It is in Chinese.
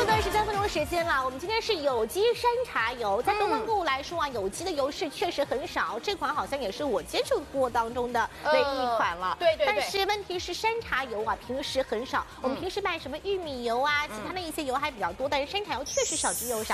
13分钟的时间了，我们今天是有机山茶油，在东方购物来说啊，有机的油是确实很少，这款好像也是我接触过当中的唯一一款了。 对。 但是问题是山茶油啊，平时很少，我们平时卖什么玉米油啊，其他的一些油还比较多，但是山茶油确实少之又少。